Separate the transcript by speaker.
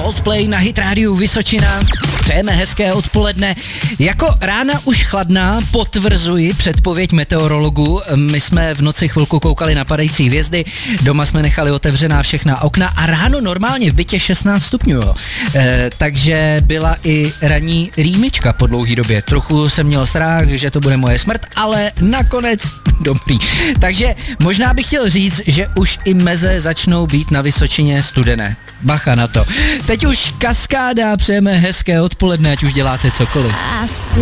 Speaker 1: Coldplay na Hit Radio Vysočina. Přejeme hezké odpoledne. Jako rána už chladná, potvrzuji předpověď meteorologů. My jsme v noci chvilku koukali na padající hvězdy, doma jsme nechali otevřená všechna okna a ráno normálně v bytě 16 stupňů. Takže byla i ranní rýmička po dlouhý době. Trochu jsem měl strach, že to bude moje smrt, ale nakonec dobrý. Takže možná bych chtěl říct, že už i meze začnou být na Vysočině studené. Bacha na to. Teď už Kaskáda, přejeme hezké odpoledne, ať už děláte cokoliv.